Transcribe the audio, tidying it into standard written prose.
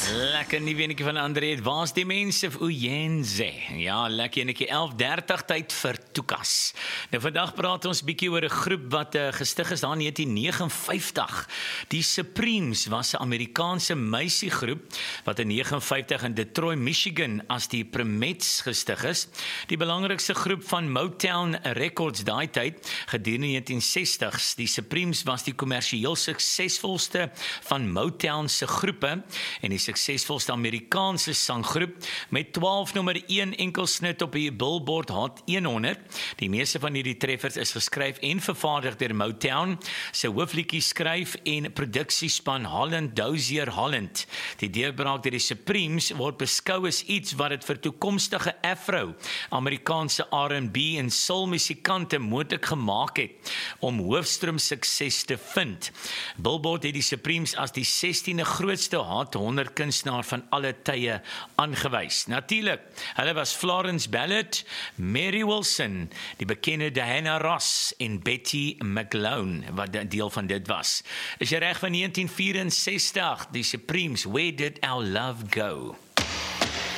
Lekker nie wenetjie van André, waar's die mense of Uyenze? Ja, lekker enetjie 11:30 tyd vir Tukas. Nou vandag praat ons bietjie oor 'n groep wat gestig is daar in 1959. Die Supremes was 'n Amerikaanse meisiegroep wat in 1959 in Detroit, Michigan as die Primettes gestig is. Die belangrikste groep van Motown Records daai tyd gedurende die 1960s. Die Supremes was die kommersieel suksesvolste van Motown se groepe en die suksesvolste Amerikaanse sanggroep met 12 nommer 1 enkelsnit op die Billboard Hot 100. Die meeste van hierdie treffers is geskryf en vervaardig deur Motown, se hoofliedjie skryf en produksiespan Holland Dozier Holland. Die deurbraak deur die Supremes word beskou as iets wat dit vir toekomstige Afro-Amerikaanse R&B en soul musikante moontlik gemaak het om hoofstroom sukses te vind. Billboard het die Supremes as die 16de grootste Hot 100 kunstenaar van alle tye aangewys. Natuurlik, hulle was Florence Ballard, Mary Wilson, die bekende Diana Ross en Betty McLean, wat deel van dit was. Is jy reg van 1964, die Supremes, Where Did Our Love Go?